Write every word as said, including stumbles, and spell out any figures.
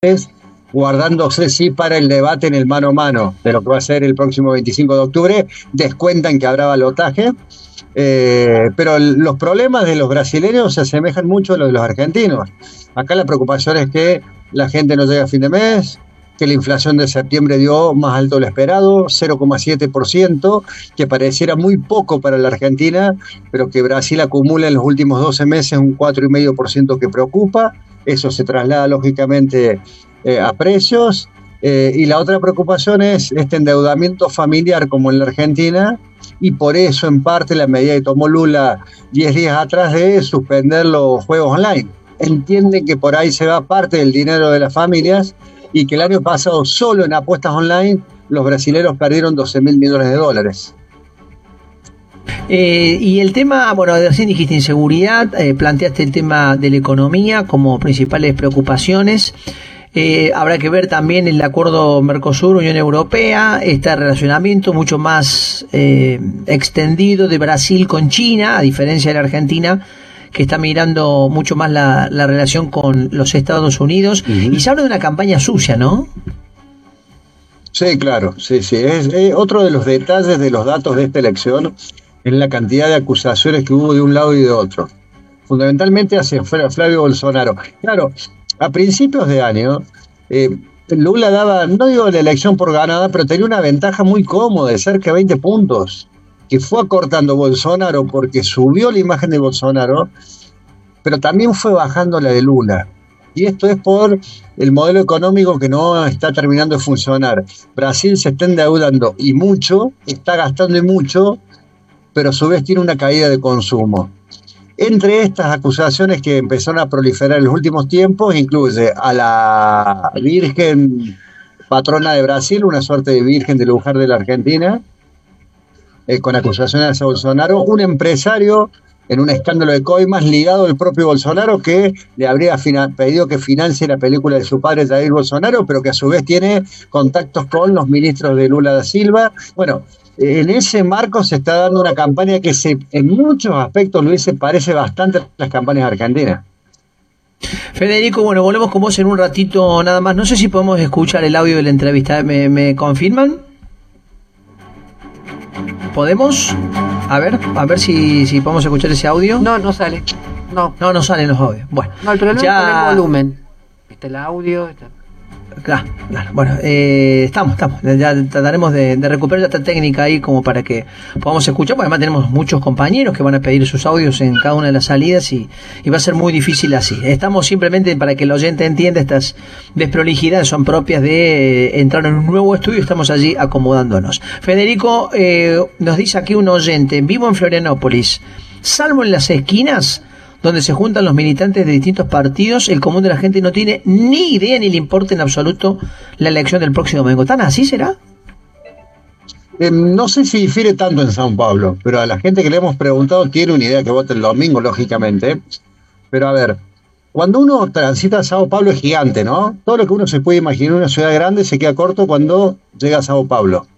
es guardándose sí para el debate en el mano a mano de lo que va a ser el próximo veinticinco de octubre, descuentan que habrá balotaje, eh, pero el, los problemas de los brasileños se asemejan mucho a los de los argentinos. Acá la preocupación es que la gente no llega a fin de mes, que la inflación de septiembre dio más alto de lo esperado, cero coma siete por ciento, que pareciera muy poco para la Argentina, pero que Brasil acumula en los últimos doce meses un cuatro coma cinco por ciento que preocupa. Eso se traslada lógicamente eh, a precios. Eh, y la otra preocupación es este endeudamiento familiar como en la Argentina, y por eso en parte la medida que tomó Lula diez días atrás de suspender los juegos online. Entienden que por ahí se va parte del dinero de las familias, y que el año pasado solo en apuestas online los brasileños perdieron doce mil millones de dólares. Eh, y el tema, bueno, recién dijiste inseguridad, eh, planteaste el tema de la economía como principales preocupaciones. Eh, habrá que ver también el acuerdo Mercosur-Unión Europea, este relacionamiento mucho más eh, extendido de Brasil con China, a diferencia de la Argentina, que está mirando mucho más la, la relación con los Estados Unidos. Uh-huh. Y se habla de una campaña sucia, ¿no? Sí, claro, sí, sí. Es, es otro de los detalles de los datos de esta elección, es la cantidad de acusaciones que hubo de un lado y de otro. Fundamentalmente hacia Flavio Bolsonaro. Claro, a principios de año, eh, Lula daba, no digo la elección por ganada, pero tenía una ventaja muy cómoda de cerca de veinte puntos. Que fue acortando Bolsonaro porque subió la imagen de Bolsonaro, pero también fue bajando la de Lula. Y esto es por el modelo económico que no está terminando de funcionar. Brasil se está endeudando y mucho, está gastando y mucho, pero a su vez tiene una caída de consumo. Entre estas acusaciones que empezaron a proliferar en los últimos tiempos, incluye a la Virgen patrona de Brasil, una suerte de Virgen de Luján de la Argentina, Eh, con acusaciones a Bolsonaro, un empresario en un escándalo de coimas ligado al propio Bolsonaro, que le habría pedido que financie la película de su padre Jair Bolsonaro, pero que a su vez tiene contactos con los ministros de Lula da Silva. Bueno, en ese marco se está dando una campaña que se, en muchos aspectos, Luis, se parece bastante a las campañas argentinas. Federico, bueno, volvemos con vos en un ratito nada más. No sé si podemos escuchar el audio de la entrevista. ¿Me, me confirman? ¿Podemos? A ver, a ver si, si podemos escuchar ese audio. No, no sale. No, no, no salen los audios. Bueno, no, el problema ya... es con el volumen. Está el audio. Está... Claro, claro. Bueno, eh, estamos, estamos. Ya trataremos de, de recuperar esta técnica ahí como para que podamos escuchar. Porque además tenemos muchos compañeros que van a pedir sus audios en cada una de las salidas y, y va a ser muy difícil así. Estamos simplemente para que el oyente entienda, estas desprolijidades son propias de eh, entrar en un nuevo estudio. Estamos allí acomodándonos. Federico, eh, nos dice aquí un oyente, vivo en Florianópolis, salvo en las esquinas donde se juntan los militantes de distintos partidos, el común de la gente no tiene ni idea ni le importa en absoluto la elección del próximo domingo. ¿Tan así será? Eh, no sé si difiere tanto en Sao Paulo, pero a la gente que le hemos preguntado tiene una idea que vote el domingo, lógicamente. Pero a ver, cuando uno transita a Sao Paulo es gigante, ¿no? Todo lo que uno se puede imaginar en una ciudad grande se queda corto cuando llega a Sao Paulo.